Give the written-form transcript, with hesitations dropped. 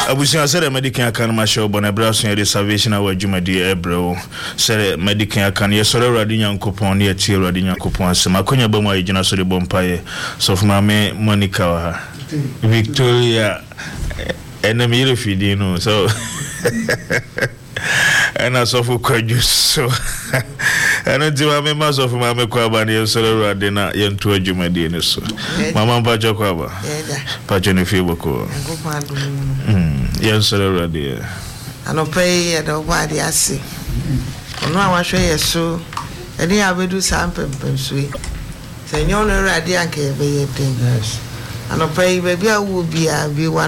Abusia said medical can my show bon abraso ya reservation awa dwumadi ebrew said medical can yesore radi nyankopon ne tie radi nyankopon asem akonya ba mu ayina so de bompaye so for mame Monica wa Victoria enemy refidi no so and I saw for quadus so and until I made myself my quaba near Solo Radina, young to a Jumadi, so Mamma Pajo Quaba, Pajani Fibuco, yes, Solo Radia. I don't pay at the body I see. No, I want to show you so, and here I will do something sweet. Say, you're not ready and can't be a thing. I don't pay, baby, I will be one.